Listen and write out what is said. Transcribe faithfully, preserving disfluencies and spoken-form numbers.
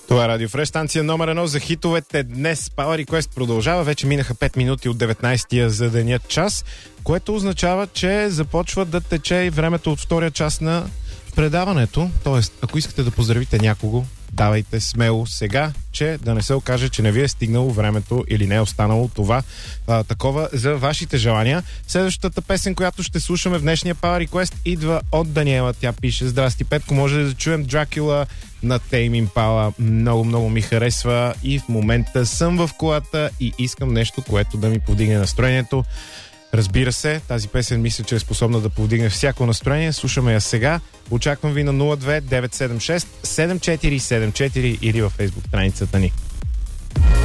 Това е Радио Фреш, станция номер едно за хитовете. Днес Power Request продължава. Вече минаха пет минути от деветнайсетия за деня час, което означава, че започва да тече и времето от втория час на предаването. Тоест, ако искате да поздравите някого, давайте смело сега, че да не се окаже, че не ви е стигнало времето или не е останало това а, такова за вашите желания. Следващата песен, която ще слушаме в днешния Power Request, идва от Даниела. Тя пише: здрасти, Петко, може да чуем Дракула на Tame Impala. Много, много ми харесва и в момента съм в колата и искам нещо, което да ми повдигне настроението. Разбира се, тази песен мисля, че е способна да повдигне всяко настроение. Слушаме я сега. Очаквам ви на нула две девет седем шест седем четири седем четири или във фейсбук страницата ни.